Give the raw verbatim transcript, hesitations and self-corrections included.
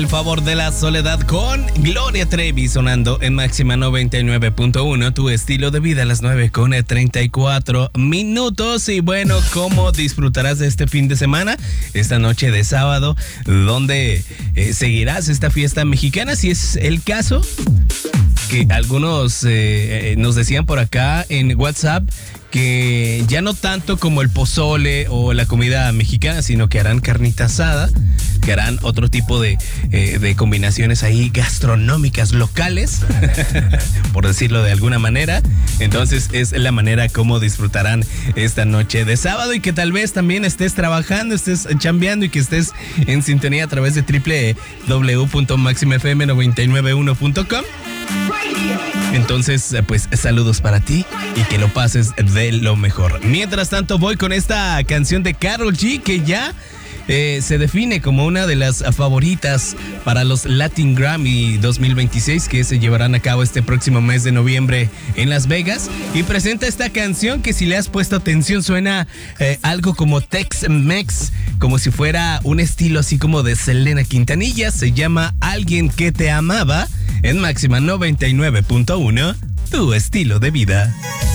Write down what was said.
El favor de la soledad con Gloria Trevi sonando en Máxima noventa y nueve punto uno, tu estilo de vida a las nueve con treinta y cuatro minutos. Y bueno, ¿cómo disfrutarás de este fin de semana? Esta noche de sábado, donde eh, seguirás esta fiesta mexicana, si es el caso. Que algunos eh, nos decían por acá en WhatsApp que ya no tanto como el pozole o la comida mexicana, sino que harán carnita asada, que harán otro tipo de, eh, de combinaciones ahí gastronómicas locales, por decirlo de alguna manera. Entonces es la manera como disfrutarán esta noche de sábado, y que tal vez también estés trabajando, estés chambeando y que estés en sintonía a través de doble u doble u doble u punto máxima f m noventa y nueve uno punto com. Entonces, pues saludos para ti y que lo pases de lo mejor. Mientras tanto, voy con esta canción de Karol G, que ya eh, se define como una de las favoritas para los Latin Grammy dos mil veintiséis, que se llevarán a cabo este próximo mes de noviembre en Las Vegas. Y presenta esta canción que, si le has puesto atención, suena eh, algo como Tex-Mex, como si fuera un estilo así como de Selena Quintanilla. Se llama Alguien que te amaba. En Máxima noventa y nueve punto uno, tu estilo de vida.